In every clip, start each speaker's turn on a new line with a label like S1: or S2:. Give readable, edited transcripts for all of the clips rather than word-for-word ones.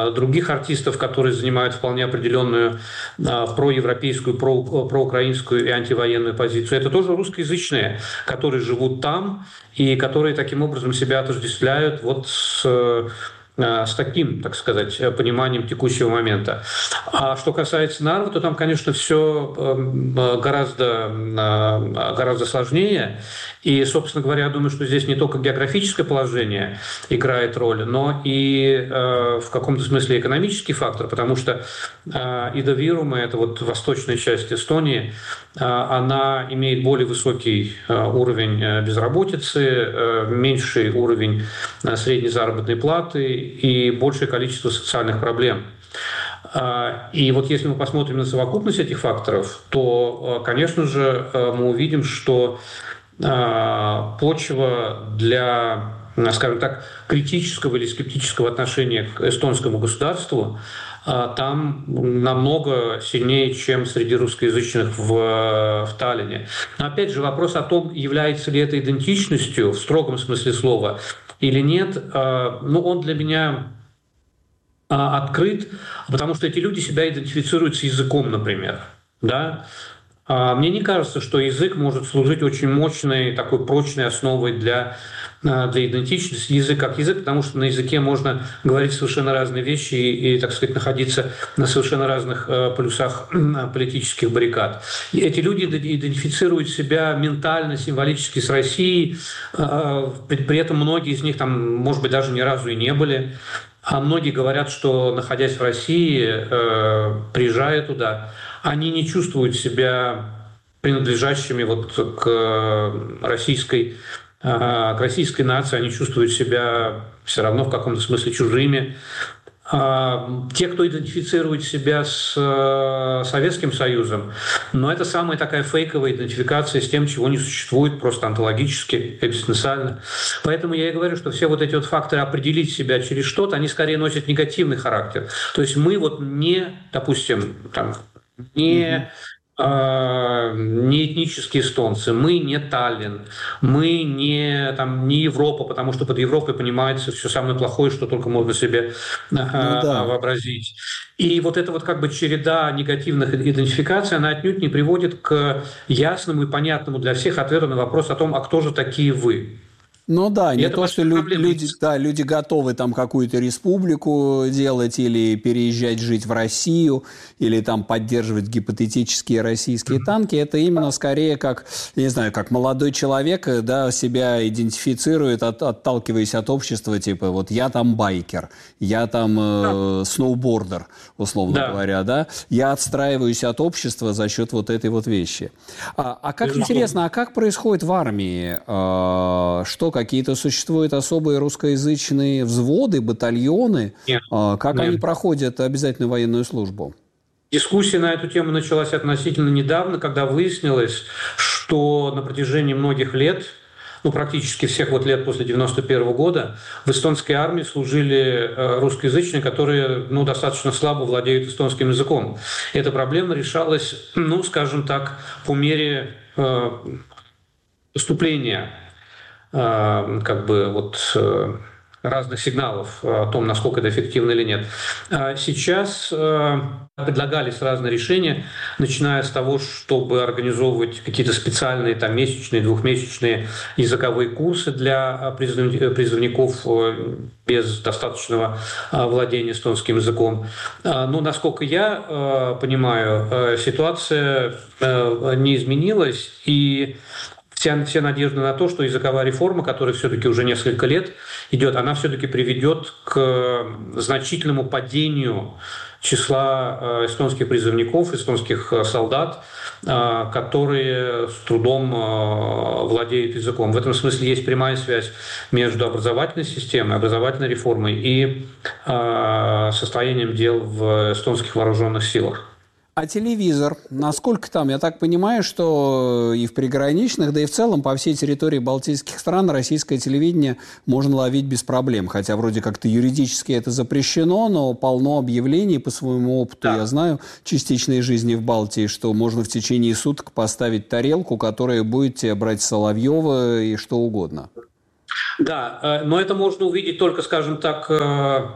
S1: других артистов, которые занимают вполне определенную проевропейскую, проукраинскую и антивоенную позицию. Это тоже русскоязычные, которые живут там и которые таким образом себя отождествляют вот с таким, так сказать, пониманием текущего момента. А что касается Нарвы, то там, конечно, все гораздо сложнее. И, собственно говоря, я думаю, что здесь не только географическое положение играет роль, но и в каком-то смысле экономический фактор, потому что Ида Вирума, это вот восточная часть Эстонии, она имеет более высокий уровень безработицы, меньший уровень средней заработной платы и большее количество социальных проблем. И вот если мы посмотрим на совокупность этих факторов, то, конечно же, мы увидим, что почва для, скажем так, критического или скептического отношения к эстонскому государству там намного сильнее, чем среди русскоязычных в Таллине. Но опять же вопрос о том, является ли это идентичностью в строгом смысле слова или нет, он для меня открыт, потому что эти люди себя идентифицируют с языком, например. Да? Мне не кажется, что язык может служить очень мощной, такой прочной основой для идентичности. Язык как язык, потому что на языке можно говорить совершенно разные вещи и, так сказать, находиться на совершенно разных полюсах политических баррикад. И эти люди идентифицируют себя ментально, символически с Россией, при этом многие из них там, может быть, даже ни разу и не были. А многие говорят, что, находясь в России, приезжая туда, они не чувствуют себя принадлежащими вот к российской нации, они чувствуют себя все равно в каком-то смысле чужими. Те, кто идентифицирует себя с Советским Союзом, но это самая такая фейковая идентификация с тем, чего не существует, просто онтологически, экзистенциально. Поэтому я и говорю, что все вот эти вот факторы определить себя через что-то, они скорее носят негативный характер. То есть мы вот не, допустим, не этнические эстонцы, мы не Таллин, мы не Европа, потому что под Европой понимается все самое плохое, что только можно себе вообразить. И вот эта вот как бы череда негативных идентификаций, она отнюдь не приводит к ясному и понятному для всех ответу на вопрос о том, а кто же такие вы.
S2: Ну да, не то, что люди готовы там какую-то республику делать или переезжать жить в Россию, или там поддерживать гипотетические российские танки. Это именно скорее как, я не знаю, как молодой человек, да, себя идентифицирует, отталкиваясь от общества, типа вот я там байкер, я там сноубордер, условно говоря, да. Я отстраиваюсь от общества за счет вот этой вот вещи. А как интересно, а как происходит в армии? Что какие-то существуют особые русскоязычные взводы, батальоны? Нет. Как они проходят обязательную военную службу?
S1: Дискуссия на эту тему началась относительно недавно, когда выяснилось, что на протяжении многих лет, практически всех вот лет после 1991 года, в эстонской армии служили русскоязычные, которые достаточно слабо владеют эстонским языком. Эта проблема решалась, скажем так, по мере поступления разных сигналов о том, насколько это эффективно или нет. Сейчас предлагались разные решения, начиная с того, чтобы организовывать какие-то специальные месячные, двухмесячные языковые курсы для призывников без достаточного владения эстонским языком. Но, насколько я понимаю, ситуация не изменилась, и все надежды на то, что языковая реформа, которая все-таки уже несколько лет идет, она все-таки приведет к значительному падению числа эстонских призывников, эстонских солдат, которые с трудом владеют языком. В этом смысле есть прямая связь между образовательной системой, образовательной реформой и состоянием дел в эстонских вооруженных силах.
S2: А телевизор, насколько там? Я так понимаю, что и в приграничных, да и в целом по всей территории балтийских стран российское телевидение можно ловить без проблем. Хотя вроде как-то юридически это запрещено, но полно объявлений по своему опыту. Да. Я знаю частичной жизни в Балтии, что можно в течение суток поставить тарелку, которая будет тебе брать Соловьева и что угодно.
S1: Да, но это можно увидеть только, скажем так,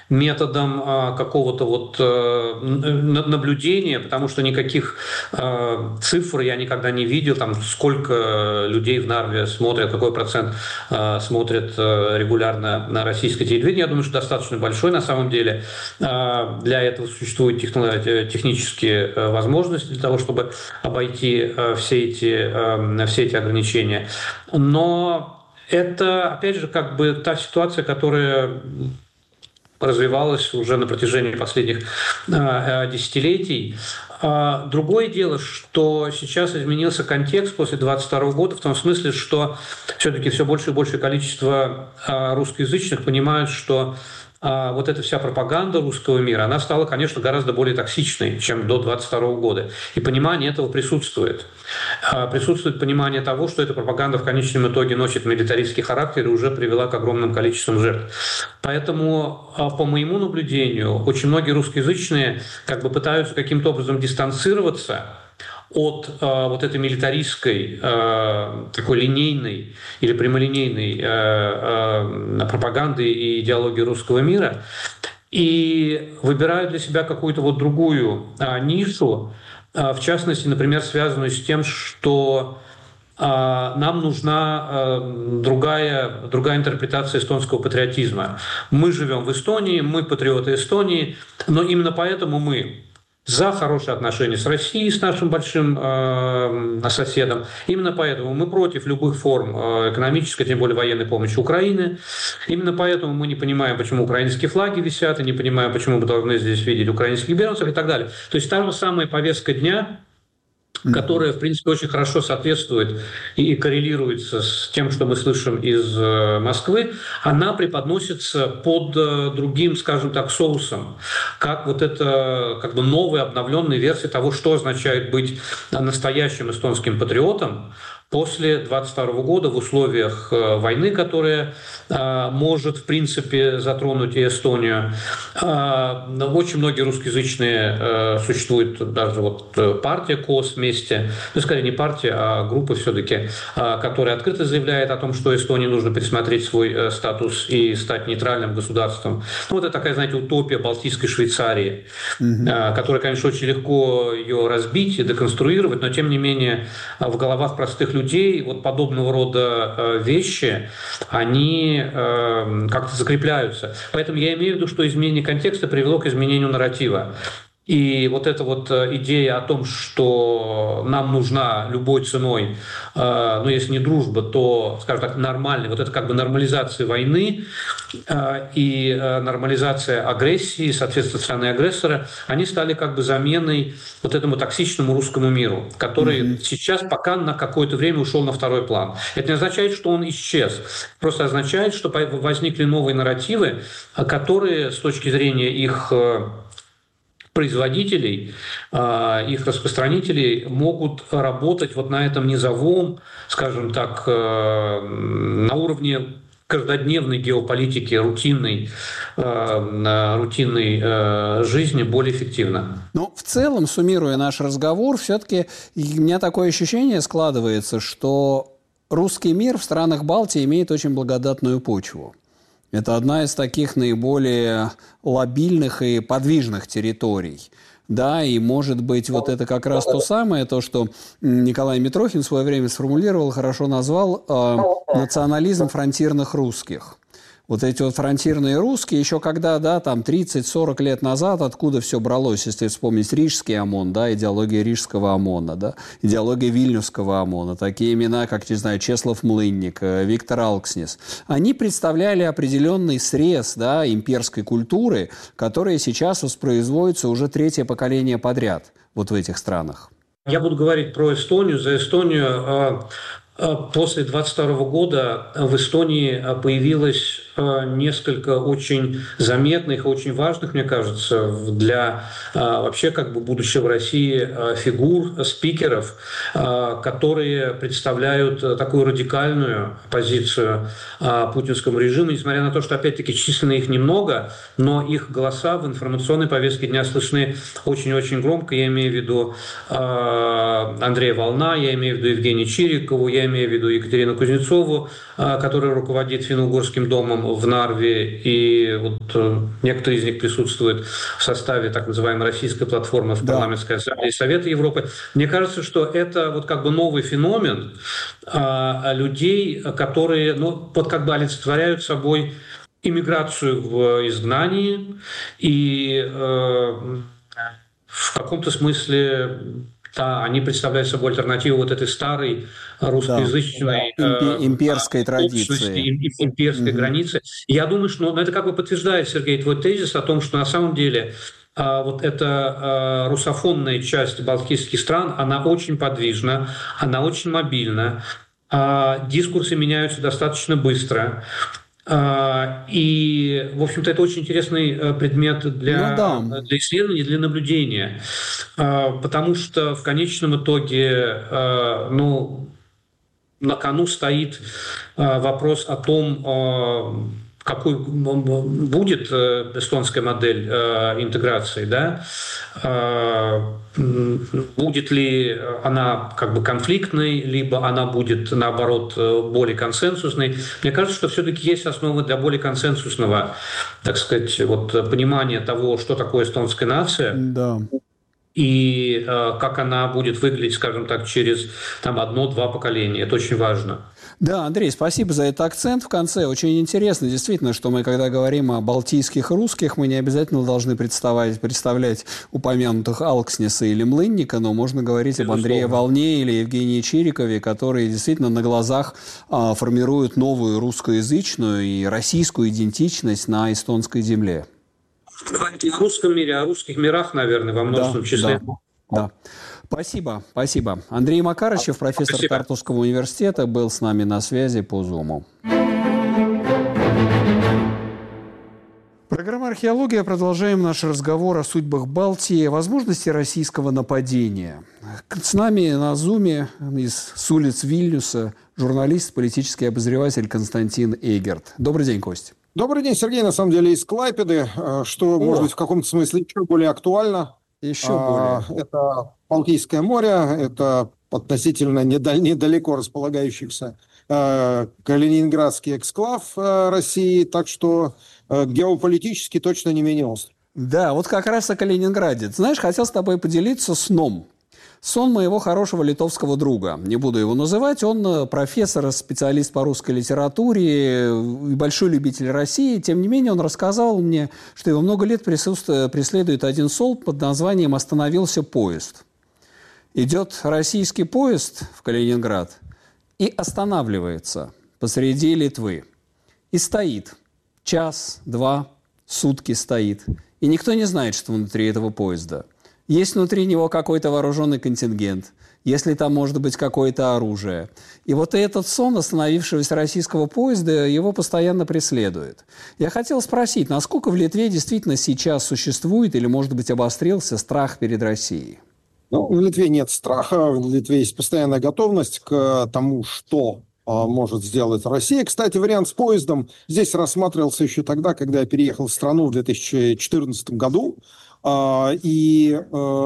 S1: методом какого-то вот наблюдения, потому что никаких цифр я никогда не видел, там, сколько людей в Нарве смотрят, какой процент смотрят регулярно на российское телевидение. Я думаю, что достаточно большой на самом деле. Для этого существуют технические возможности для того, чтобы обойти все эти ограничения. Но это, опять же, как бы та ситуация, которая развивалась уже на протяжении последних десятилетий. Другое дело, что сейчас изменился контекст после 2022 года в том смысле, что все-таки все больше и большее количество русскоязычных понимают, что вот эта вся пропаганда русского мира, она стала, конечно, гораздо более токсичной, чем до 2022 года. И понимание этого присутствует. Присутствует понимание того, что эта пропаганда в конечном итоге носит милитаристский характер и уже привела к огромным количествам жертв. Поэтому, по моему наблюдению, очень многие русскоязычные как бы пытаются каким-то образом дистанцироваться от вот этой милитаристской, такой линейной или прямолинейной пропаганды и идеологии русского мира и выбирают для себя какую-то вот другую нишу, в частности, например, связанную с тем, что нам нужна другая интерпретация эстонского патриотизма. Мы живем в Эстонии, мы патриоты Эстонии, но именно поэтому мы за хорошие отношения с Россией, с нашим большим соседом. Именно поэтому мы против любых форм экономической, тем более военной помощи Украины. Именно поэтому мы не понимаем, почему украинские флаги висят, и не понимаем, почему мы должны здесь видеть украинских беженцев и так далее. То есть та же самая повестка дня, которая, в принципе, очень хорошо соответствует и коррелируется с тем, что мы слышим из Москвы, она преподносится под другим, скажем так, соусом, как вот это как бы новая, обновленная версия того, что означает быть настоящим эстонским патриотом после 2022 года в условиях войны, которая может, в принципе, затронуть и Эстонию. Очень многие русскоязычные существует даже вот партия КОС вместе, ну, скорее не партия, а группа все-таки, которая открыто заявляет о том, что Эстонии нужно пересмотреть свой статус и стать нейтральным государством. Ну, вот это такая, знаете, утопия Балтийской Швейцарии, которая, конечно, очень легко ее разбить и деконструировать, но, тем не менее, в головах простых людей вот подобного рода вещи, они как-то закрепляются. Поэтому я имею в виду, что изменение контекста привело к изменению нарратива. И вот эта вот идея о том, что нам нужна любой ценой, ну, если не дружба, то, скажем так, нормальная, вот это как бы нормализация войны и нормализация агрессии, соответственно, страны-агрессора, они стали как бы заменой вот этому токсичному русскому миру, который сейчас пока на какое-то время ушел на второй план. Это не означает, что он исчез, просто означает, что возникли новые нарративы, которые с точки зрения их производителей, их распространителей могут работать вот на этом низовом, скажем так, на уровне каждодневной геополитики, рутинной жизни более эффективно.
S2: Ну, в целом, суммируя наш разговор, все-таки у меня такое ощущение складывается, что русский мир в странах Балтии имеет очень благодатную почву. Это одна из таких наиболее лобильных и подвижных территорий. Да, и, может быть, вот это как раз то самое, то, что Николай Митрохин в свое время сформулировал, хорошо назвал национализм фронтирных русских. Вот эти вот фронтирные русские, еще когда, да, там 30-40 лет назад, откуда все бралось, если вспомнить Рижский ОМОН, да, идеология Рижского ОМОНа, да, идеология Вильнюсского ОМОНа, такие имена, как, не знаю, Чеслав Млынник, Виктор Алкснис, они представляли определенный срез, да, имперской культуры, которая сейчас воспроизводится уже третье поколение подряд вот в этих странах.
S1: Я буду говорить про Эстонию. За Эстонию после 2022 года в Эстонии появилось несколько очень заметных, очень важных, мне кажется, для вообще как бы будущего России фигур, спикеров, которые представляют такую радикальную позицию путинскому режиму, несмотря на то, что, опять-таки, численно их немного, но их голоса в информационной повестке дня слышны очень-очень громко. Я имею в виду Андрея Волна, я имею в виду Евгению Чирикову, я я имею в виду Екатерину Кузнецову, которая руководит финно-угорским домом в Нарве, и вот некоторые из них присутствуют в составе так называемой российской платформы в парламентской ассамблее Совета Европы. Мне кажется, что это вот как бы новый феномен людей, которые вот как бы олицетворяют собой иммиграцию в изгнании и в каком-то смысле они представляют собой альтернативу вот этой старой русскоязычной
S2: имперской традиции,
S1: имперской границы. Я думаю, что это как бы подтверждает, Сергей, твой тезис о том, что на самом деле вот эта русофонная часть балтийских стран, она очень подвижна, она очень мобильна, дискурсы меняются достаточно быстро. И, в общем-то, это очень интересный предмет для исследования, для наблюдения, потому что в конечном итоге, на кону стоит вопрос о том, какой будет эстонская модель интеграции, да? Будет ли она как бы конфликтной, либо она будет, наоборот, более консенсусной. Мне кажется, что все-таки есть основы для более консенсусного, так сказать, вот, понимания того, что такое эстонская нация.
S2: Да.
S1: И как она будет выглядеть, скажем так, через 1-2 поколения. Это очень важно.
S2: Да, Андрей, спасибо за этот акцент в конце. Очень интересно, действительно, что мы, когда говорим о балтийских русских, мы не обязательно должны представлять упомянутых Алкснеса или Млынника, но можно говорить об Андрее Волне или Евгении Чирикове, которые действительно на глазах формируют новую русскоязычную и российскую идентичность на эстонской земле.
S1: Говорить о русском мире, о русских мирах, наверное, во множественном числе.
S2: Да. Спасибо. Андрей Макарычев, профессор Тартусского университета, был с нами на связи по Зуму. Программа «Археология». Продолжаем наш разговор о судьбах Балтии, о возможности российского нападения. С нами на Зуме с улиц Вильнюса журналист, политический обозреватель Константин Эгерт. Добрый день, Кость.
S3: Добрый день, Сергей. На самом деле из Клайпеды, что, может быть, в каком-то смысле еще более актуально. Это Балтийское море, это относительно недалеко располагающийся Калининградский эксклав России, так что геополитически точно не менее острый.
S2: Да, вот как раз о Калининграде. Знаешь, хотел с тобой поделиться сном. Сон моего хорошего литовского друга. Не буду его называть. Он профессор, специалист по русской литературе, большой любитель России. Тем не менее, он рассказал мне, что его много лет преследует один сон под названием «Остановился поезд». Идет российский поезд в Калининград и останавливается посреди Литвы. И стоит. Час, два, сутки стоит. И никто не знает, что внутри этого поезда. Есть внутри него какой-то вооруженный контингент, если там может быть какое-то оружие. И вот этот сон остановившегося российского поезда его постоянно преследует. Я хотел спросить, насколько в Литве действительно сейчас существует или, может быть, обострился страх перед Россией?
S3: В Литве нет страха, в Литве есть постоянная готовность к тому, что может сделать Россия. Кстати, вариант с поездом здесь рассматривался еще тогда, когда я переехал в страну в 2014 году. И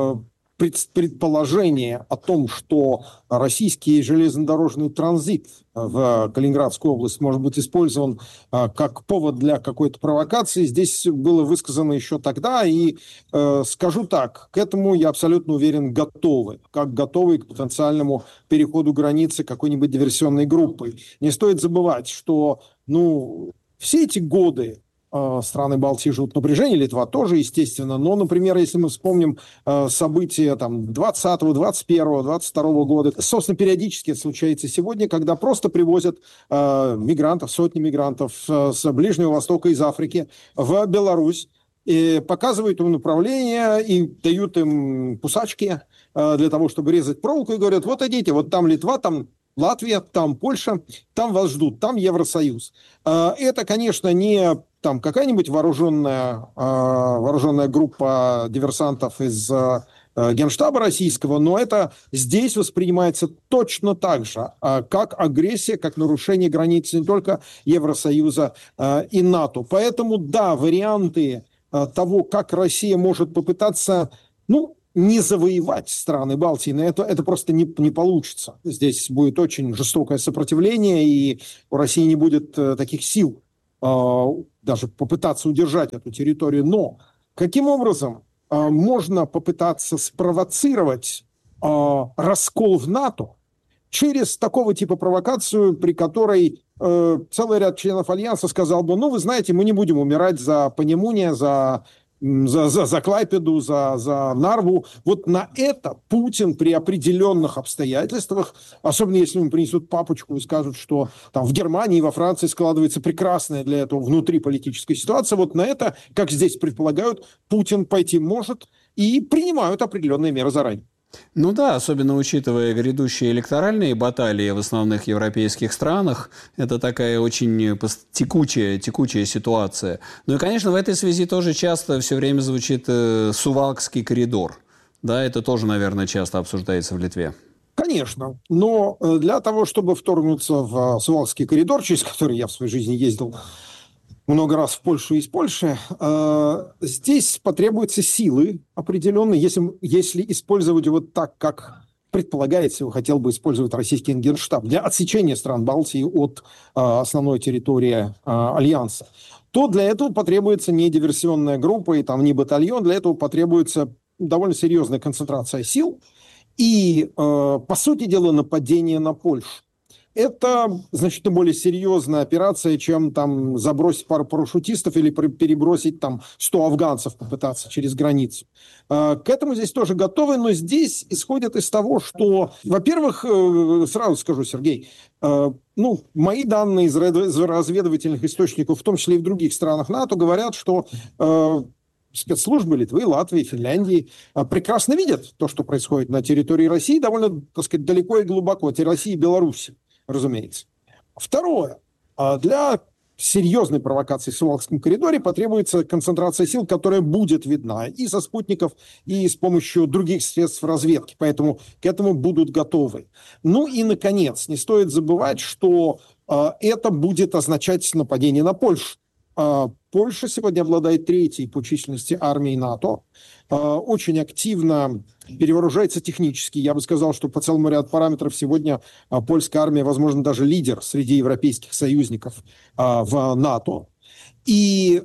S3: предположение о том, что российский железнодорожный транзит в Калининградскую область может быть использован как повод для какой-то провокации, здесь было высказано еще тогда. И скажу так, к этому я абсолютно уверен готовы, как готовы к потенциальному переходу границы какой-нибудь диверсионной группой. Не стоит забывать, что все эти годы страны Балтии живут в напряжении, Литва тоже, естественно. Но, например, если мы вспомним события 20, 21, 22 года, собственно, периодически это случается сегодня, когда просто привозят мигрантов, сотни мигрантов с Ближнего Востока, из Африки в Беларусь, и показывают им направление и дают им кусачки для того, чтобы резать проволоку, и говорят: вот идите, вот там Литва, там Латвия, там Польша, там вас ждут, там Евросоюз. Это, конечно, не какая-нибудь вооруженная группа диверсантов из Генштаба российского, но это здесь воспринимается точно так же, как агрессия, как нарушение границ не только Евросоюза и НАТО. Поэтому, да, варианты того, как Россия может попытаться, не завоевать страны Балтии, но это просто не получится. Здесь будет очень жестокое сопротивление, и у России не будет таких сил даже попытаться удержать эту территорию. Но каким образом можно попытаться спровоцировать раскол в НАТО через такого типа провокацию, при которой целый ряд членов Альянса сказал бы, ну, вы знаете, мы не будем умирать за Панемуния, за Клайпеду, за Нарву. Вот на это Путин при определенных обстоятельствах, особенно если ему принесут папочку и скажут, что там в Германии и во Франции складывается прекрасная для этого внутриполитическая ситуация, вот на это, как здесь предполагают, Путин пойти может и принимают определенные меры заранее.
S2: Ну да, особенно учитывая грядущие электоральные баталии в основных европейских странах, это такая очень текучая ситуация. Ну и, конечно, в этой связи тоже часто все время звучит Сувалкский коридор. Да, это тоже, наверное, часто обсуждается в Литве.
S3: Конечно, но для того, чтобы вторгнуться в Сувалкский коридор, через который я в своей жизни ездил много раз в Польшу и из Польши, здесь потребуются силы определенные, если использовать вот так, как предполагается, хотел бы использовать российский Генштаб для отсечения стран Балтии от основной территории Альянса, то для этого потребуется не диверсионная группа и там не батальон, для этого потребуется довольно серьезная концентрация сил и, по сути дела, нападение на Польшу. Это значительно более серьезная операция, чем там забросить пару парашютистов или перебросить там 100 афганцев, попытаться через границу. К этому здесь тоже готовы, но здесь исходят из того, что, во-первых, сразу скажу, Сергей, мои данные из разведывательных источников, в том числе и в других странах НАТО, говорят, что спецслужбы Литвы, Латвии, Финляндии прекрасно видят то, что происходит на территории России, довольно, так сказать, далеко и глубоко, России и Беларуси. Разумеется. Второе. Для серьезной провокации в Сувалкском коридоре потребуется концентрация сил, которая будет видна и со спутников, и с помощью других средств разведки. Поэтому к этому будут готовы. Ну и, наконец, не стоит забывать, что это будет означать нападение на Польшу. Польша сегодня обладает третьей по численности армией НАТО, очень активно перевооружается технически. Я бы сказал, что по целому ряду параметров сегодня польская армия, возможно, даже лидер среди европейских союзников в НАТО. И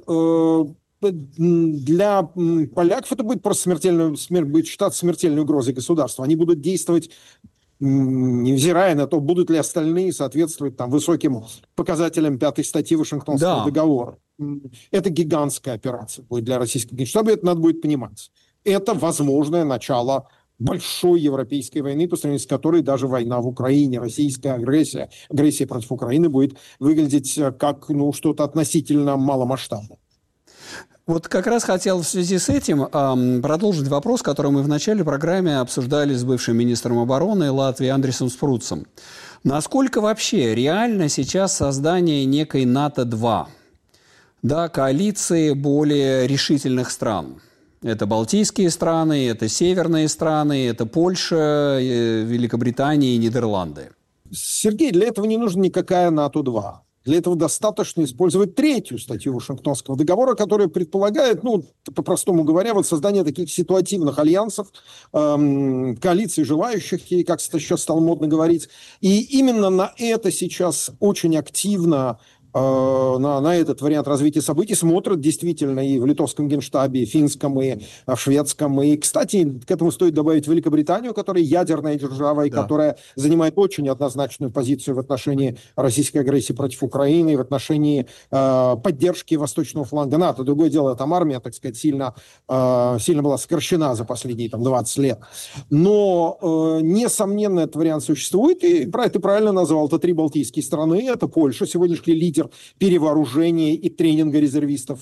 S3: для поляков это будет просто будет считаться смертельной угрозой государства. Они будут действовать, невзирая на то, будут ли остальные соответствовать там высоким показателям 5-й статьи Вашингтонского договора. Это гигантская операция будет для российского генштаба, это надо будет понимать. Это возможное начало большой европейской войны, по сравнению с которой даже война в Украине, российская агрессия против Украины будет выглядеть как что-то относительно маломасштабное.
S2: Вот как раз хотел в связи с этим продолжить вопрос, который мы в начале программы обсуждали с бывшим министром обороны Латвии Андрисом Спруцем. Насколько вообще реально сейчас создание некой НАТО-2, коалиции более решительных стран? Это балтийские страны, это северные страны, это Польша, Великобритания и Нидерланды.
S3: Сергей, для этого не нужна никакая НАТО-2. Для этого достаточно использовать 3-ю статью Вашингтонского договора, которая предполагает, по-простому говоря, создание таких ситуативных альянсов, коалиций желающих, и как сейчас стало модно говорить. И именно на это сейчас очень активно, на этот вариант развития событий смотрят действительно и в литовском генштабе, и в финском, и в шведском. И, кстати, к этому стоит добавить Великобританию, которая ядерная держава, и которая занимает очень однозначную позицию в отношении российской агрессии против Украины, и в отношении поддержки восточного фланга НАТО. Другое дело, там армия, так сказать, сильно была сокращена за последние 20 лет. Но, несомненно, этот вариант существует, и ты правильно назвал, это 3 балтийские страны, это Польша, сегодняшний лидер перевооружения и тренинга резервистов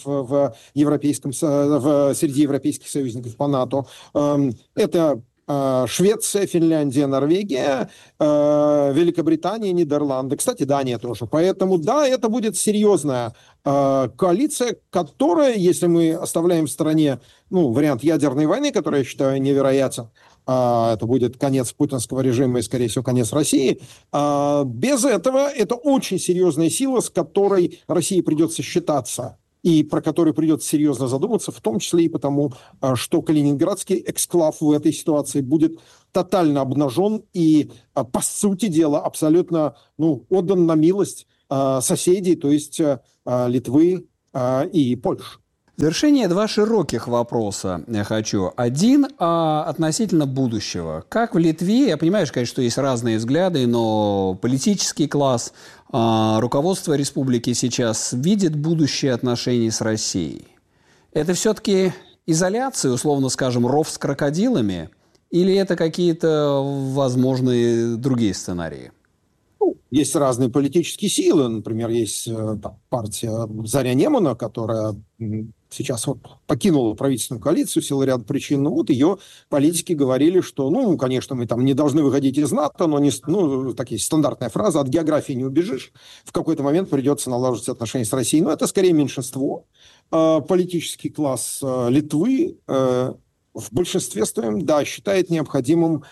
S3: среди европейских союзников по НАТО. Это Швеция, Финляндия, Норвегия, Великобритания, Нидерланды. Кстати, Дания тоже. Поэтому, это будет серьезная коалиция, которая, если мы оставляем в стороне вариант ядерной войны, который я считаю невероятен, это будет конец путинского режима и, скорее всего, конец России. Без этого это очень серьезная сила, с которой России придется считаться и про который придется серьезно задуматься, в том числе и потому, что калининградский эксклав в этой ситуации будет тотально обнажен и, по сути дела, абсолютно отдан на милость соседей, то есть Литвы и Польши.
S2: В завершение два широких вопроса я хочу. Один относительно будущего. Как в Литве, я понимаю, конечно, что есть разные взгляды, но политический класс, руководство республики сейчас видит будущее отношений с Россией. Это все-таки изоляция, условно скажем, ров с крокодилами, или это какие-то возможные другие сценарии?
S3: Есть разные политические силы. Например, есть партия Заря Немана, которая сейчас покинула правительственную коалицию в силу ряда причин. Ее политики говорили, что, конечно, мы там не должны выходить из НАТО, но такая стандартная фраза, от географии не убежишь. В какой-то момент придется налаживать отношения с Россией. Но это скорее меньшинство. Политический класс Литвы в большинстве своем, считает необходимым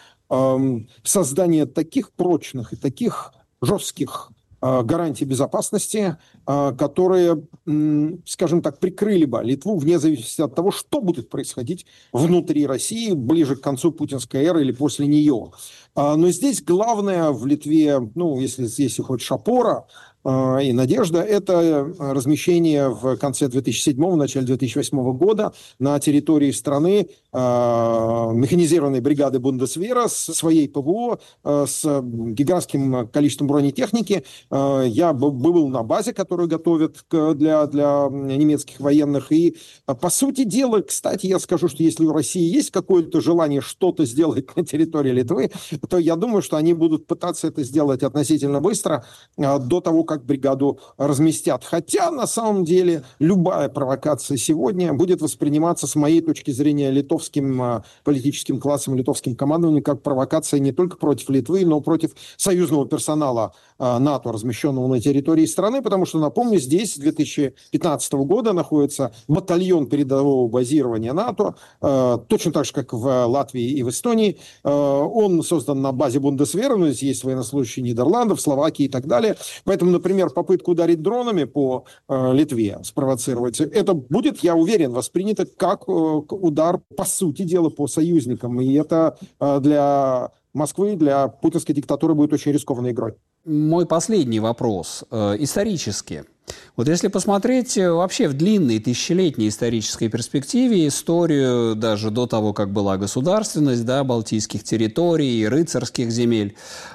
S3: создание таких прочных и таких жестких гарантий безопасности, которые, скажем так, прикрыли бы Литву вне зависимости от того, что будет происходить внутри России ближе к концу путинской эры или после нее. Но здесь главное в Литве, если хочешь, опора и надежда, это размещение в конце 2007-го, начале 2008 года на территории страны механизированной бригады Бундесвера с своей ПВО, с гигантским количеством бронетехники. Я был на базе, которую готовят для немецких военных. И, по сути дела, кстати, я скажу, что если у России есть какое-то желание что-то сделать на территории Литвы, то я думаю, что они будут пытаться это сделать относительно быстро, до того, как бригаду разместят. Хотя, на самом деле, любая провокация сегодня будет восприниматься, с моей точки зрения, литовским политическим классом, литовским командованием, как провокация не только против Литвы, но и против союзного персонала НАТО, размещенного на территории страны, потому что, напомню, здесь с 2015 года находится батальон передового базирования НАТО, точно так же, как в Латвии и в Эстонии. Он создан на базе Бундесвера, но здесь есть военнослужащие Нидерландов, Словакии и так далее. Поэтому, например, попытку ударить дронами по Литве, спровоцировать, это будет, я уверен, воспринято как удар, по сути дела, по союзникам. И это для Москвы, для путинской диктатуры будет очень рискованной игрой.
S2: Мой последний вопрос. Исторически. Вот если посмотреть вообще в длинной тысячелетней исторической перспективе историю даже до того, как была государственность, балтийских территорий, рыцарских земель,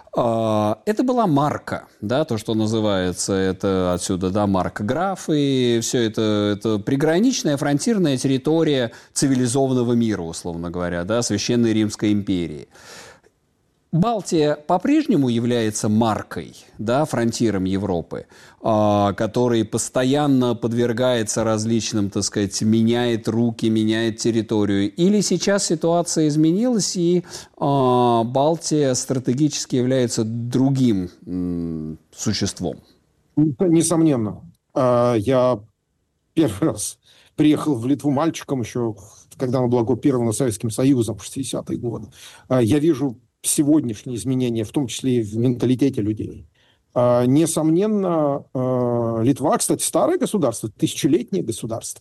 S2: это была марка, то, что называется, это отсюда, маркграф, и все это приграничная фронтирная территория цивилизованного мира, условно говоря, Священной Римской империи. Балтия по-прежнему является маркой, фронтиром Европы, который постоянно подвергается различным, меняет руки, меняет территорию. Или сейчас ситуация изменилась, и Балтия стратегически является другим существом?
S3: Несомненно. Я первый раз приехал в Литву мальчиком еще, когда она была оккупирована Советским Союзом в 60-е годы. Я вижу сегодняшние изменения, в том числе и в менталитете людей. Несомненно, Литва, кстати, старое государство, тысячелетнее государство,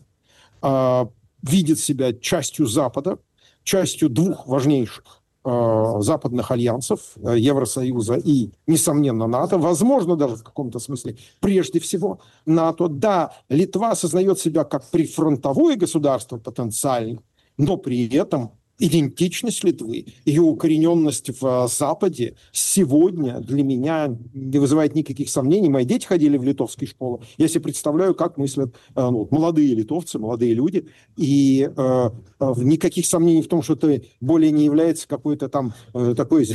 S3: видит себя частью Запада, частью двух важнейших западных альянсов, Евросоюза и, несомненно, НАТО, возможно, даже в каком-то смысле, прежде всего, НАТО. Да, Литва осознает себя как прифронтовое государство потенциально, но при этом идентичность Литвы, ее укорененность в Западе сегодня для меня не вызывает никаких сомнений. Мои дети ходили в литовские школы. Я себе представляю, как мыслят молодые литовцы, молодые люди. И никаких сомнений в том, что это более не является какой-то там такой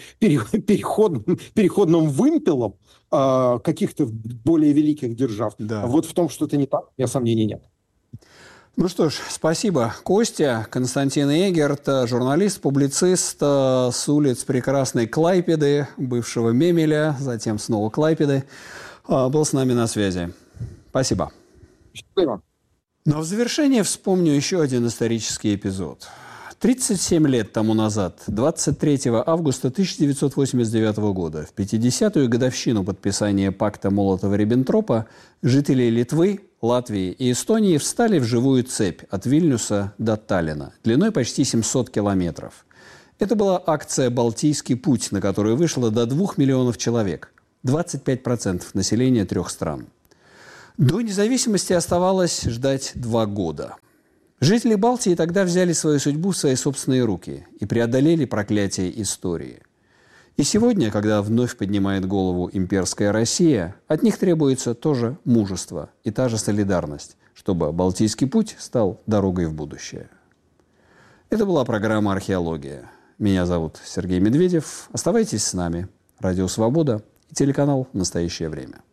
S3: переходным вымпелом каких-то более великих держав. Да. Вот в том, что это не так, у меня сомнений нет.
S2: Ну что ж, спасибо. Костя, Константин Эгерт, журналист, публицист с улиц прекрасной Клайпеды, бывшего Мемеля, затем снова Клайпеды, был с нами на связи. Спасибо.
S3: Спасибо.
S2: Но в завершение вспомню еще один исторический эпизод. 37 лет тому назад, 23 августа 1989 года, в 50-ю годовщину подписания пакта Молотова-Риббентропа, жители Литвы, Латвии и Эстонии встали в живую цепь от Вильнюса до Таллина, длиной почти 700 километров. Это была акция «Балтийский путь», на которую вышло до 2 миллионов человек, 25% населения 3 стран. До независимости оставалось ждать 2 года. Жители Балтии тогда взяли свою судьбу в свои собственные руки и преодолели проклятие истории. И сегодня, когда вновь поднимает голову имперская Россия, от них требуется тоже мужество и та же солидарность, чтобы Балтийский путь стал дорогой в будущее. Это была программа «Археология». Меня зовут Сергей Медведев. Оставайтесь с нами. Радио «Свобода» и телеканал «Настоящее время».